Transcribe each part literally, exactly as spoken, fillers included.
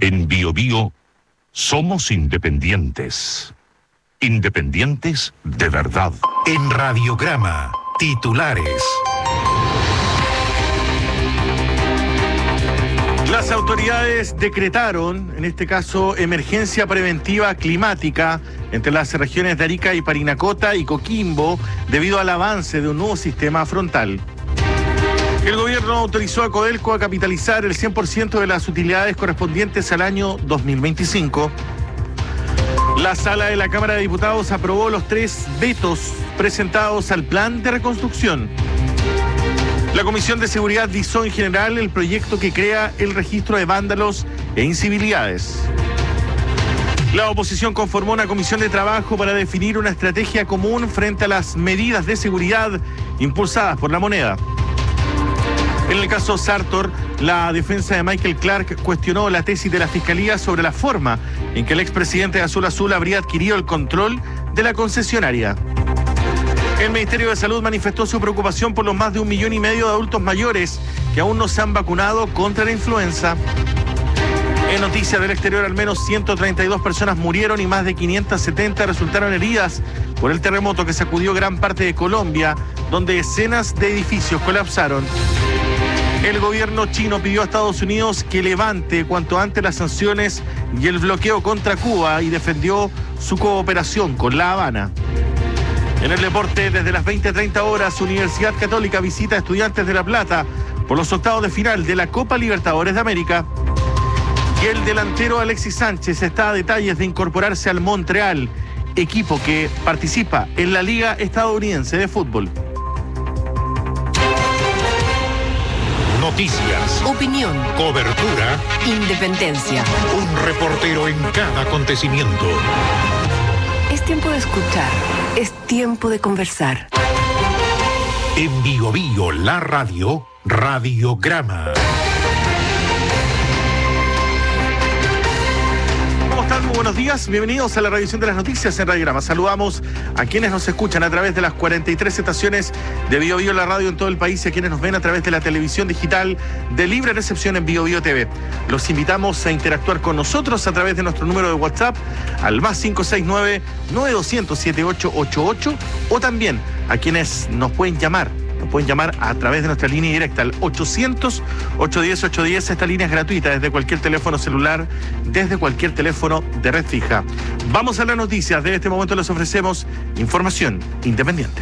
En BioBio somos independientes. Independientes de verdad. En Radiograma, titulares. Las autoridades decretaron, en este caso, emergencia preventiva climática entre las regiones de Arica y Parinacota y Coquimbo debido al avance de un nuevo sistema frontal. El gobierno autorizó a Codelco a capitalizar el cien por ciento de las utilidades correspondientes al año dos mil veinticinco. La sala de la Cámara de Diputados aprobó los tres vetos presentados al plan de reconstrucción. La Comisión de Seguridad visó en general el proyecto que crea el registro de vándalos e incivilidades. La oposición conformó una comisión de trabajo para definir una estrategia común frente a las medidas de seguridad impulsadas por la moneda. En el caso Sartor, la defensa de Michael Clark cuestionó la tesis de la Fiscalía sobre la forma en que el expresidente de Azul Azul habría adquirido el control de la concesionaria. El Ministerio de Salud manifestó su preocupación por los más de un millón y medio de adultos mayores que aún no se han vacunado contra la influenza. En noticias del exterior, al menos ciento treinta y dos personas murieron y más de quinientas setenta resultaron heridas por el terremoto que sacudió gran parte de Colombia, donde decenas de edificios colapsaron. El gobierno chino pidió a Estados Unidos que levante cuanto antes las sanciones y el bloqueo contra Cuba y defendió su cooperación con La Habana. En el deporte, desde las veinte treinta horas, Universidad Católica visita a Estudiantes de La Plata por los octavos de final de la Copa Libertadores de América. Y el delantero Alexis Sánchez está a detalles de incorporarse al Montreal, equipo que participa en la Liga Estadounidense de Fútbol. Noticias, opinión, cobertura, independencia. Un reportero en cada acontecimiento. Es tiempo de escuchar, es tiempo de conversar. En BioBio, la radio, Radiograma. Muy buenos días, bienvenidos a la revisión de las noticias en Radiograma. Saludamos a quienes nos escuchan a través de las cuarenta y tres estaciones de BioBio la radio en todo el país y a quienes nos ven a través de la televisión digital de libre recepción en BioBio T V. Los invitamos a interactuar con nosotros a través de nuestro número de WhatsApp al más cinco seis nueve, nueve dos cero cero, siete ocho ocho ocho o también a quienes nos pueden llamar. Nos pueden llamar a través de nuestra línea directa al ochocientos, ochocientos diez, ochocientos diez. Esta línea es gratuita desde cualquier teléfono celular, desde cualquier teléfono de red fija. Vamos a las noticias. De este momento les ofrecemos información independiente.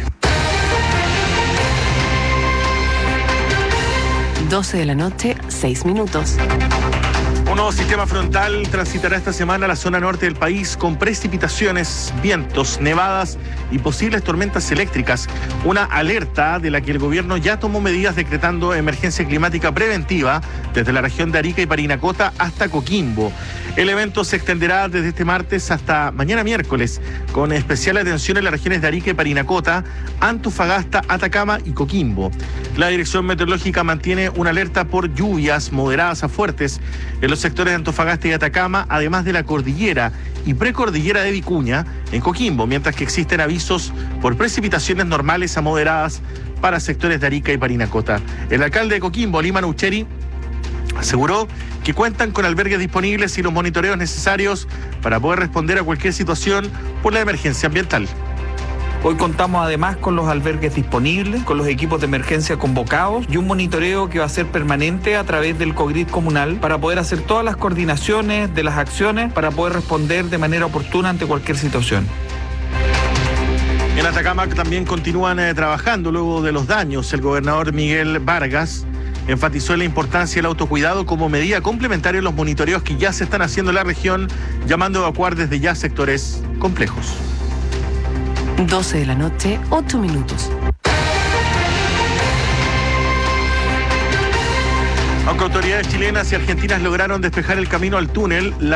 doce de la noche, seis minutos. Un nuevo sistema frontal transitará esta semana la zona norte del país con precipitaciones, vientos, nevadas y posibles tormentas eléctricas. Una alerta de la que el gobierno ya tomó medidas decretando emergencia climática preventiva desde la región de Arica y Parinacota hasta Coquimbo. El evento se extenderá desde este martes hasta mañana miércoles, con especial atención en las regiones de Arica y Parinacota, Antofagasta, Atacama y Coquimbo. La Dirección Meteorológica mantiene una alerta por lluvias moderadas a fuertes en los sectores de Antofagasta y Atacama, además de la cordillera y precordillera de Vicuña en Coquimbo, mientras que existen avisos por precipitaciones normales a moderadas para sectores de Arica y Parinacota. El alcalde de Coquimbo, Liman Ucheri, aseguró que cuentan con albergues disponibles y los monitoreos necesarios para poder responder a cualquier situación por la emergencia ambiental. Hoy contamos además con los albergues disponibles, con los equipos de emergencia convocados y un monitoreo que va a ser permanente a través del COGRID comunal para poder hacer todas las coordinaciones de las acciones para poder responder de manera oportuna ante cualquier situación. En Atacama también continúan eh, trabajando luego de los daños. El gobernador Miguel Vargas enfatizó la importancia del autocuidado como medida complementaria a los monitoreos que ya se están haciendo en la región, llamando a evacuar desde ya sectores complejos. doce de la noche, ocho minutos. Aunque autoridades chilenas y argentinas lograron despejar el camino al túnel, la